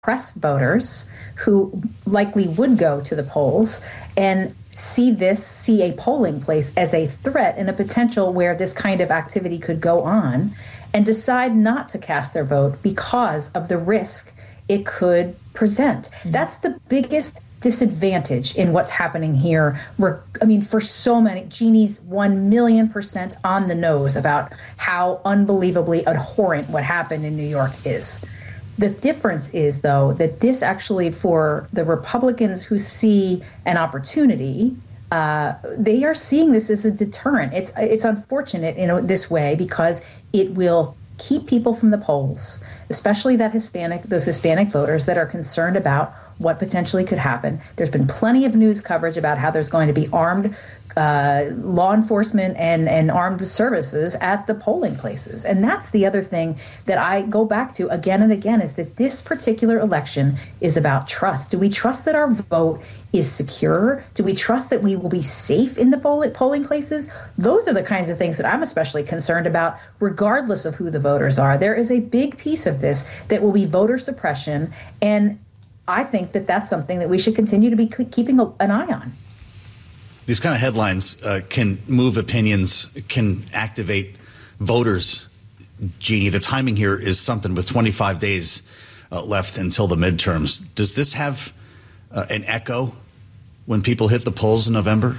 oppress voters who likely would go to the polls and see a polling place as a threat and a potential where this kind of activity could go on, and decide not to cast their vote because of the risk it could present. Mm-hmm. That's the biggest disadvantage in what's happening here. For so many, Jeannie's 1,000,000% on the nose about how unbelievably abhorrent what happened in New York is. The difference is, though, that this actually, for the Republicans who see an opportunity, they are seeing this as a deterrent. It's unfortunate in this way because it will keep people from the polls, especially those Hispanic voters that are concerned about what potentially could happen. There's been plenty of news coverage about how there's going to be armed law enforcement and armed services at the polling places. And that's the other thing that I go back to again and again, is that this particular election is about trust. Do we trust that our vote is secure? Do we trust that we will be safe in the polling places? Those are the kinds of things that I'm especially concerned about, regardless of who the voters are. There is a big piece of this that will be voter suppression, and I think that that's something that we should continue to be keeping an eye on. These kind of headlines can move opinions, can activate voters. Jeannie, the timing here is something with 25 days left until the midterms. Does this have an echo when people hit the polls in November?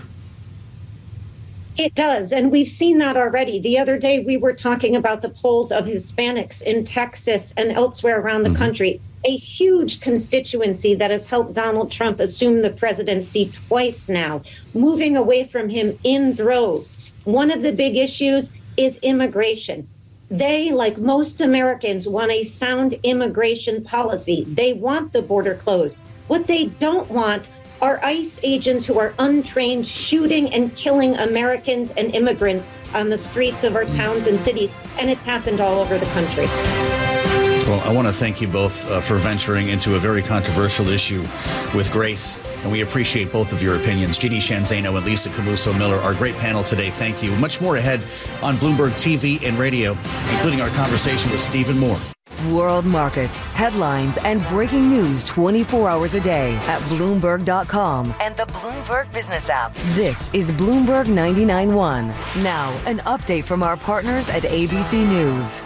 It does, and we've seen that already. The other day, we were talking about the polls of Hispanics in Texas and elsewhere around the country, a huge constituency that has helped Donald Trump assume the presidency twice now, moving away from him in droves. One of the big issues is immigration. They, like most Americans, want a sound immigration policy. They want the border closed. What they don't want are ICE agents who are untrained shooting and killing Americans and immigrants on the streets of our towns and cities. And it's happened all over the country. Well, I want to thank you both for venturing into a very controversial issue with grace. And we appreciate both of your opinions. Jeannie Sheehan Zaino and Lisa Cammuso Miller, our great panel today. Thank you. Much more ahead on Bloomberg TV and radio, including our conversation with Stephen Moore. World markets, headlines, and breaking news 24 hours a day at Bloomberg.com and the Bloomberg Business app. This is Bloomberg 99.1. Now, an update from our partners at ABC News.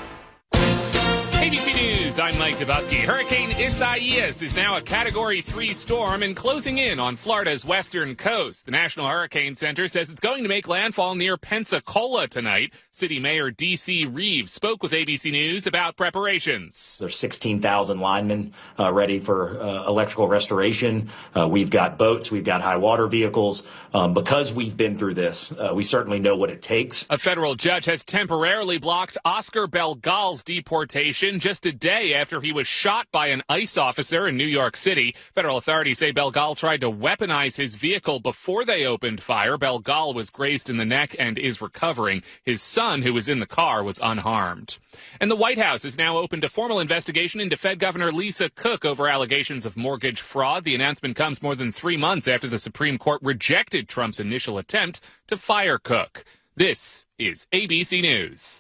ABC News, I'm Mike Dubowski. Hurricane Isaias is now a Category 3 storm and closing in on Florida's western coast. The National Hurricane Center says it's going to make landfall near Pensacola tonight. City Mayor D.C. Reeves spoke with ABC News about preparations. There's 16,000 linemen ready for electrical restoration. We've got boats. We've got high water vehicles. Because we've been through this, we certainly know what it takes. A federal judge has temporarily blocked Oscar Belgal's deportation just a day after he was shot by an ICE officer in New York City. Federal authorities say Belgal tried to weaponize his vehicle before they opened fire. Belgal was grazed in the neck and is recovering. His son, who was in the car, was unharmed. And the White House is now open to formal investigation into Fed Governor Lisa Cook over allegations of mortgage fraud. The announcement comes more than 3 months after the Supreme Court rejected Trump's initial attempt to fire Cook. This is ABC News.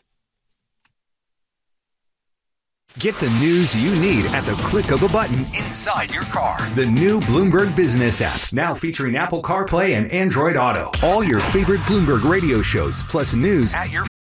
Get the news you need at the click of a button inside your car. The new Bloomberg Business app, now featuring Apple CarPlay and Android Auto. All your favorite Bloomberg radio shows, plus news at your